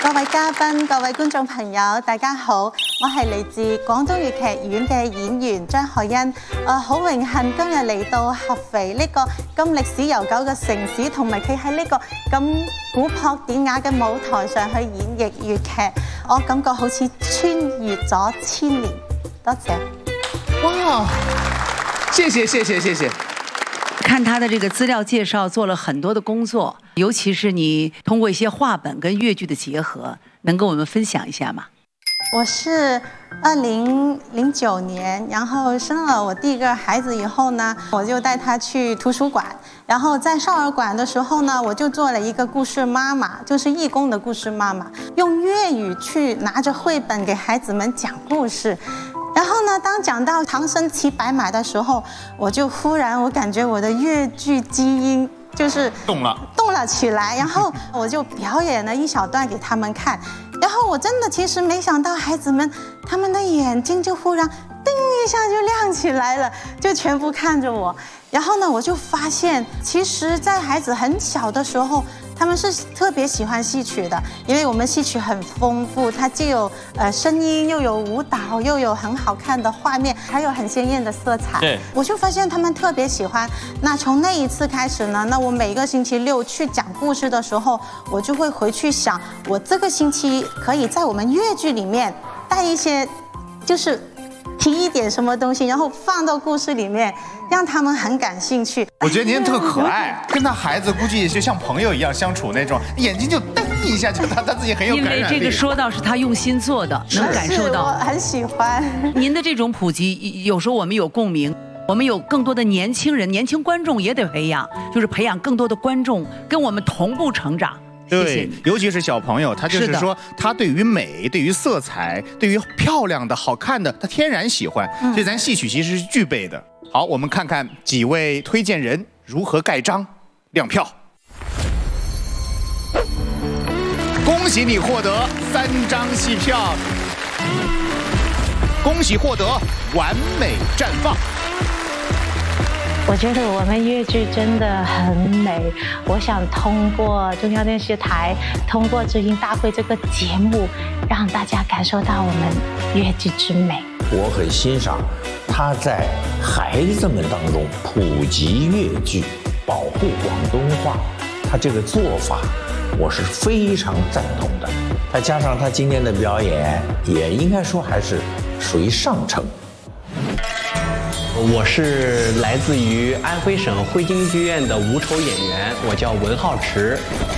各位嘉賓、各位觀眾朋友，大家好，我係嚟自廣東粵劇院嘅演員張海欣。好榮幸今日嚟到合肥呢個咁歷史悠久嘅城市，同埋企喺呢個咁古樸典雅嘅舞台上去演繹粵劇，我感覺好似穿越咗1000年。多謝。 哇，謝謝。 看他的這個資料介紹，做了很多的工作，尤其是你通過一些話本跟粵劇的結合，能跟我們分享一下嗎？ 我是2009年，然後生了我第一個孩子以後呢，我就帶他去圖書館，然後在少兒館的時候呢，我就做了一個故事媽媽，就是義工的故事媽媽，用粵語去拿着繪本給孩子們講故事。然後呢，當講到唐僧騎白馬的時候，我感覺我的粵劇基因就是動了起來，然後我就表演了一小段給他們看，然後我真的其實沒想到孩子們他們的眼睛就忽然叮一下就亮起來了，就全部看着我。然後呢，我就發現其實在孩子很小的時候，他們是特別喜歡戲曲的，因為我們戲曲很豐富，它既有聲音，又有舞蹈，又有很好看的畫面，還有很鮮豔的色彩。對，我就發現他們特別喜歡。那從那一次開始呢，那我每個星期六去講故事的時候，我就會回去想，我這個星期可以在我們粵劇裡面帶一些，就是提一點什麼東西，然後放到故事裡面，讓他們很感興趣。 我覺得您特可愛，跟他孩子估計就像朋友一樣相處那種，眼睛就瞪一下，就他自己很有感染力。 因為這個說到是他用心做的，能感受到。 我很喜歡您的這種普及，有時候我們有共鳴，我們有更多的年輕人、年輕觀眾也得培養，就是培養更多的觀眾跟我們同步成長。 對，尤其是小朋友，他就是說，他對於美、對於色彩、對於漂亮的、好看的，他天然喜歡。所以咱戲曲其實是具備的。好，我們看看幾位推薦人如何蓋章亮票。恭喜你獲得3張戲票，恭喜獲得完美綻放。 我覺得我們粵劇真的很美，我想通過中央電視台，通過知音大會這個節目，讓大家感受到我們粵劇之美。 我很欣賞他在孩子們當中普及粵劇，保護廣東話，他這個做法我是非常贊同的。再加上他今天的表演，也應該說還是屬於上乘。 我是來自於安徽省匯京劇院的武丑演員，我叫文浩池。